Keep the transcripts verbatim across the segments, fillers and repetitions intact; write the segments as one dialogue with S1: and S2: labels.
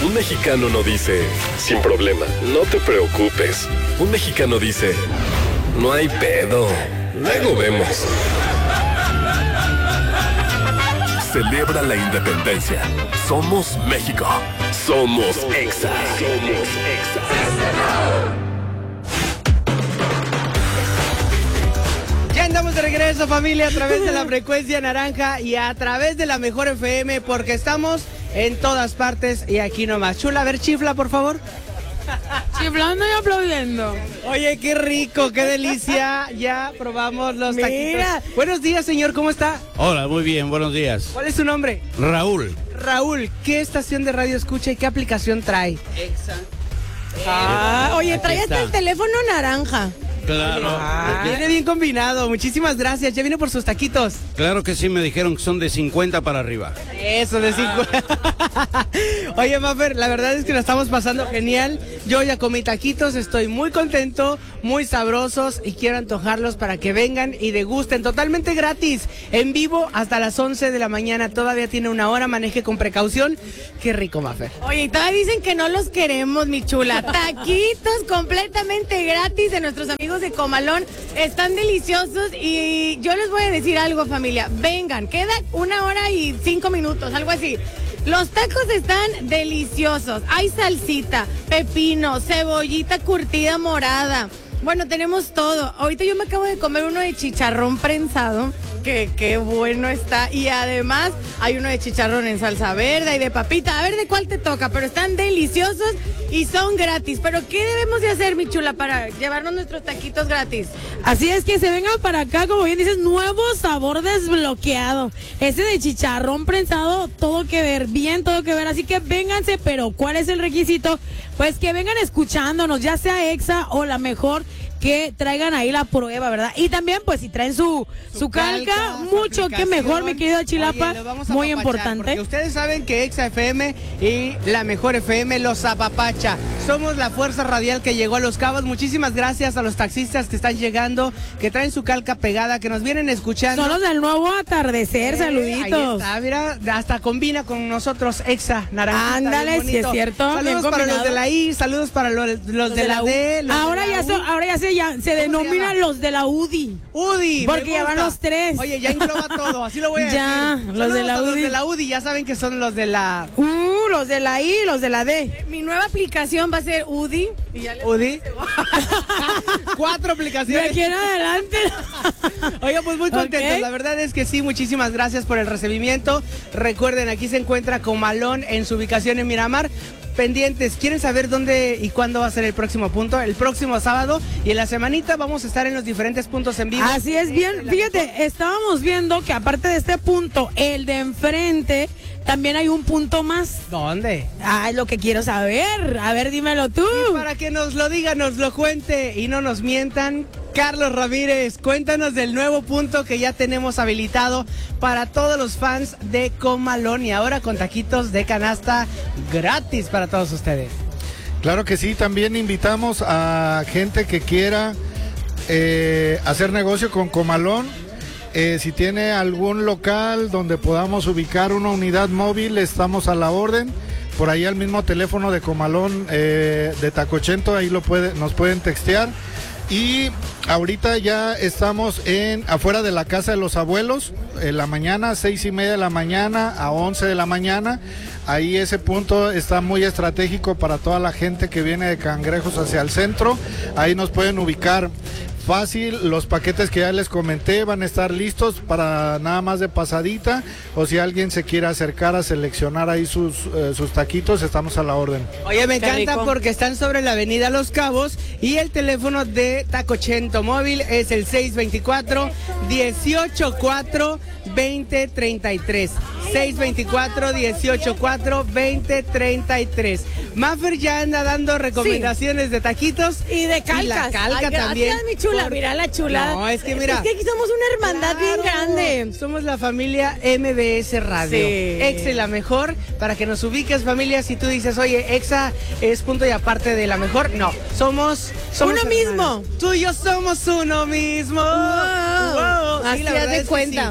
S1: Un mexicano no dice, sin problema, no te preocupes. Un mexicano dice, no hay pedo, luego vemos. Celebra la independencia. Somos México. Somos Exa. Somos Exa.
S2: Ya andamos de regreso, familia, a través de la frecuencia naranja y a través de la mejor F M, porque estamos en todas partes y aquí nomás. Chula, a ver, chifla, por favor.
S3: Chiflando y aplaudiendo.
S2: Oye, qué rico, qué delicia. Ya probamos los
S3: Mira.
S2: taquitos. Buenos días, señor, ¿cómo está?
S4: Hola, muy bien, buenos días.
S2: ¿Cuál es su nombre?
S4: Raúl.
S2: Raúl, ¿qué estación de radio escucha y qué aplicación trae?
S3: Exa. Ah, oye, trae hasta el teléfono naranja.
S4: Claro.
S2: Ah, viene bien combinado, muchísimas gracias. Ya vino por sus taquitos.
S4: Claro que sí, me dijeron que son de cincuenta para arriba.
S2: Eso, de cincuenta. Oye, Maffer, la verdad es que la estamos pasando genial. Yo ya comí taquitos, estoy muy contento, muy sabrosos y quiero antojarlos para que vengan y degusten totalmente gratis, en vivo hasta las once de la mañana. Todavía tiene una hora, maneje con precaución. Qué rico, Maffer.
S3: Oye, y todavía dicen que no los queremos, mi chula. Taquitos completamente gratis de nuestros amigos de Comalón. Están deliciosos y yo les voy a decir algo, familia. Vengan, queda una hora y cinco minutos, algo así. Los tacos están deliciosos. Hay salsita, pepino, cebollita curtida morada. Bueno, tenemos todo. Ahorita yo me acabo de comer uno de chicharrón prensado. Que qué bueno está. Y además hay uno de chicharrón en salsa verde y de papita. A ver de cuál te toca, pero están deliciosos y son gratis. Pero ¿qué debemos de hacer, mi chula, para llevarnos nuestros taquitos gratis?
S5: Así es, que se vengan para acá, como bien dices, nuevo sabor desbloqueado. Ese de chicharrón prensado, todo que ver, bien, todo que ver. Así que vénganse, pero ¿cuál es el requisito? Pues que vengan escuchándonos, ya sea Exa o la mejor, que traigan ahí la prueba, ¿verdad? Y también, pues, si traen su, su, su calca, calca, mucho que mejor, mi querido Chilapa. Oye, muy importante.
S2: Porque ustedes saben que Exa F M y la mejor F M los apapacha. Somos la fuerza radial que llegó a Los Cabos. Muchísimas gracias a los taxistas que están llegando, que traen su calca pegada, que nos vienen escuchando.
S5: Son los del nuevo atardecer, eh, saluditos.
S2: Ahí está, mira, hasta combina con nosotros Exa, naranja.
S5: Ándale, si es cierto.
S2: Saludos para los de la I, saludos para los, los, los de, de la D. Los
S5: ahora,
S2: de la
S5: ya son, ahora ya se Ya, se denominan se los de la U D I.
S2: U D I.
S5: Porque ya van los tres.
S2: Oye, ya engloba todo, así lo voy a
S5: ya,
S2: decir.
S5: los de la U D I.
S2: Los de la U D I, ya saben que son los de la...
S5: Uh, los de la I, los de la D.
S3: Eh, mi nueva aplicación va a ser U D I. Y ya le...
S2: ¿U D I? Cuatro aplicaciones.
S5: De aquí en adelante.
S2: Oiga, pues muy contentos.
S5: Okay.
S2: La verdad es que sí, muchísimas gracias por el recibimiento. Recuerden, aquí se encuentra Comalón en su ubicación en Miramar. Pendientes, ¿quieren saber dónde y cuándo va a ser el próximo punto? El próximo sábado, y en la semanita vamos a estar en los diferentes puntos en vivo.
S5: Así es, bien, fíjate, estábamos viendo que aparte de este punto, el de enfrente, también hay un punto más.
S2: ¿Dónde?
S5: Ah, es lo que quiero saber. A ver, dímelo tú.
S2: Y para que nos lo diga, nos lo cuente y no nos mientan, Carlos Ramírez, cuéntanos del nuevo punto que ya tenemos habilitado para todos los fans de Comalón, y ahora con taquitos de canasta gratis para todos ustedes.
S6: Claro que sí, también invitamos a gente que quiera eh, hacer negocio con Comalón. Eh, si tiene algún local donde podamos ubicar una unidad móvil, estamos a la orden. Por ahí al mismo teléfono de Comalón, eh, de Tacochento, ahí lo puede, nos pueden textear. Y ahorita ya estamos en afuera de la casa de los abuelos, en la mañana, seis y media de la mañana a once de la mañana. Ahí ese punto está muy estratégico para toda la gente que viene de Cangrejos hacia el centro. Ahí nos pueden ubicar fácil. Los paquetes que ya les comenté van a estar listos para nada más de pasadita, o si alguien se quiere acercar a seleccionar ahí sus, eh, sus taquitos, estamos a la orden.
S2: Oye, me encanta porque están sobre la avenida Los Cabos y el teléfono de Tacochento Móvil es el seis veinticuatro, dieciocho cuatro, veinte treinta y tres. seis veinticuatro, dieciocho cuatro, veinte treinta y tres. Maffer ya anda dando recomendaciones sí. de taquitos
S5: y de calcas.
S2: Y la calca
S5: Ay, gracias,
S2: también.
S5: Mi chula, por... mira la chula.
S2: No, es que mira.
S5: Es que aquí somos una hermandad claro, bien grande.
S2: Somos la familia M B S Radio. Sí. Exa y la mejor, para que nos ubiques, familia. Si tú dices, oye, Exa es punto y aparte de la mejor, no. Somos, somos
S5: uno
S2: hermanos.
S5: mismo.
S2: Tú y yo somos uno mismo.
S5: Wow. Wow.
S2: Sí,
S5: así
S2: la
S5: haz de cuenta.
S2: Sí.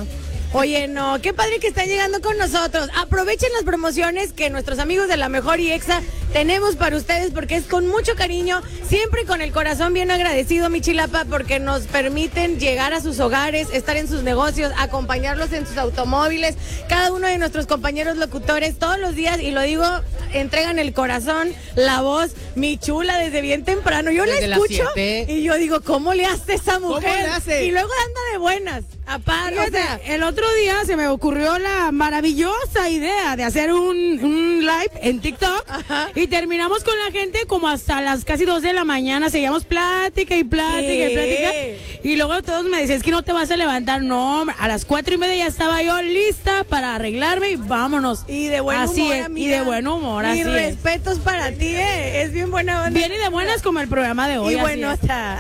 S3: Oye, no, qué padre que están llegando con nosotros. Aprovechen las promociones que nuestros amigos de La Mejor y Exa tenemos para ustedes, porque es con mucho cariño, siempre con el corazón bien agradecido, mi chilapa, porque nos permiten llegar a sus hogares, estar en sus negocios, acompañarlos en sus automóviles. Cada uno de nuestros compañeros locutores todos los días, y lo digo, entregan el corazón, la voz, mi chula desde bien temprano. Yo
S2: Desde
S3: la
S2: las
S3: escucho
S2: siete.
S3: y yo digo, ¿cómo le hace esa mujer?
S2: ¿Cómo le hace?
S3: Y luego anda de buenas. Aparte, o sea,
S5: el otro día se me ocurrió la maravillosa idea de hacer un, un live en TikTok.
S3: Ajá.
S5: Y terminamos con la gente como hasta las casi dos de la mañana. Seguíamos plática y plática y
S3: ¿Qué?
S5: plática. Y luego todos me decían, es que no te vas a levantar. No, a las cuatro y media ya estaba yo lista para arreglarme y vámonos.
S3: y de buen
S5: así
S3: humor,
S5: es,
S3: amiga.
S5: y de buen humor,
S3: Mis
S5: así es.
S3: respetos para ti, eh. Es bien buena onda.
S5: Viene de buenas como el programa de hoy.
S3: Y
S5: así
S3: bueno,
S5: es.
S3: hasta.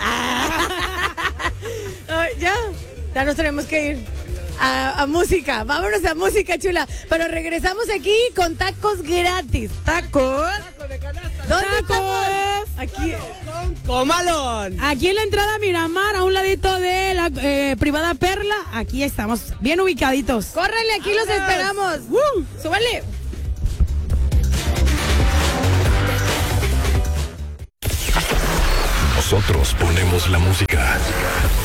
S3: Ay, ya, ya nos tenemos que ir a, a música. Vámonos a música, chula. Pero regresamos aquí con tacos gratis. ¿Tacos? ¿Dónde
S5: ¡Tacos!
S3: estamos? Aquí.
S2: Comalón.
S5: Aquí en la entrada a Miramar, a un ladito de la eh, privada Perla, aquí estamos, bien ubicaditos.
S3: Córrele, aquí los esperamos. ¡Uh! ¡Súbale!
S1: Nosotros ponemos la música.